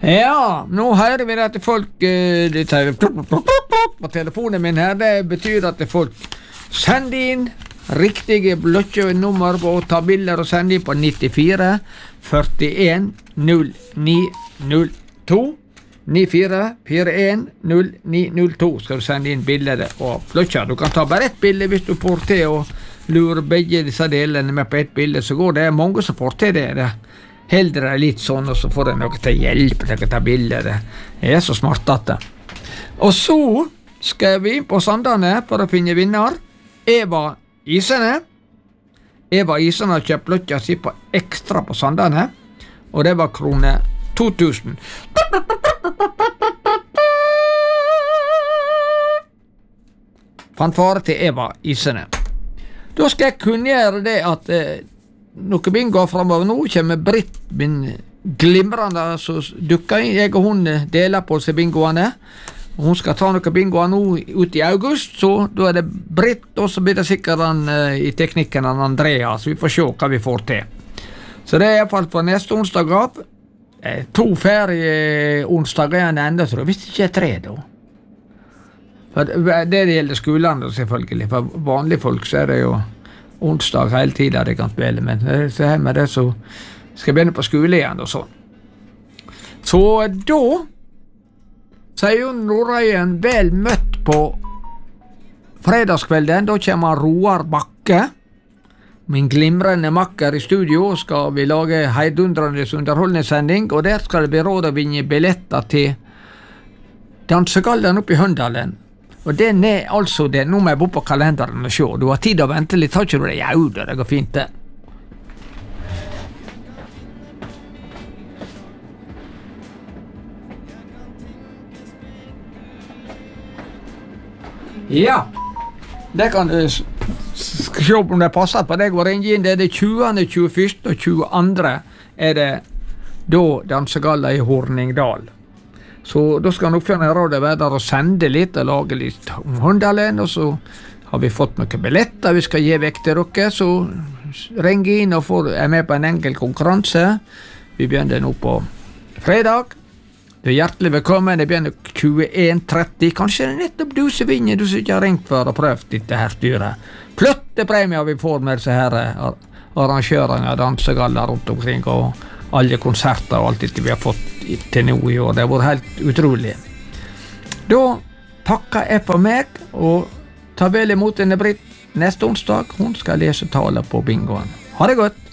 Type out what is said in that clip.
Ja, nå hører vi at folk det tar på telefonen min her. Det betyr at folk sender inn riktige blokkenummer og ta bilder og sende inn på 94 41 0902 94 41 0902 skal du sende inn bilder og blokker. Du kan ta bare ett bilde hvis du får til å lure begge disse delene med på ett bilde, så går det mange som får til det. Helder det litt sånn, og så får jeg noe til hjelp til å ta bilder. Det så smart at det. Og så skal vi inn på Sandane for å finne vinner. Eva Isene har kjøpt blokka si på ekstra på Sandane, og det var krone 2000. Fanfare til Eva Isene. Da skal jeg kunngjøre det at noe bingo fremover nå kommer Britt, min glimrende som dukker inn. Jeg og hun deler på seg bingoene. Hun skal ta noe bingoer nå ut i august, så da det Britt, og så blir det sikkert han i teknikken han Andreas. Vi får se hva vi får til. Så det i hvert fall for neste onsdag av. 2 ferie-onsdager igjen enda, tror jeg. Hvis det ikke 3 da. For det gjelder skolene selvfølgelig. For vanlige folk så det jo onsdag hele tiden de kan spille, men så her med det så skal jeg begynne på skole igjen og sånn. Så da sier jo Norøyen vel møtt på fredagskvelden. Da kommer Roar Bakke, min glimrende makker i studio, skal vi lage heidundrende underholdningssending, og der skal det bli råd å vinne billetter til Dansegallen oppe i Høndalen. Og den altså det, nå må jeg bo på kalenderen og se, du har tid å vente litt, har ikke du det? Jo, det går fint det. Ja, det kan du se om det passer på deg å ringe inn. Det det 20., 21. og 22. Det da dansegalla i Horningdal. Så da skal nok finne rådet være der å sende litt og lage litt om Håndalen, og så har vi fått noen billetter vi skal gi vekk til dere, så ring inn og med på en enkel konkurranse. Vi begynner nå på fredag. Du hjertelig velkommen, det begynner 21.30, kanskje det nettopp du som vinner, du som ikke har ringt for og prøvd dette her styret. Flotte premier vi får med disse her arrangørene av dansegaller rundt omkring, og alle konserter og alt dette vi har fått til nå i år. Det har vært helt utrolig. Da takker jeg for meg, og ta vel imot denne Britt neste onsdag. Hun skal lese taler på bingoen. Ha det godt!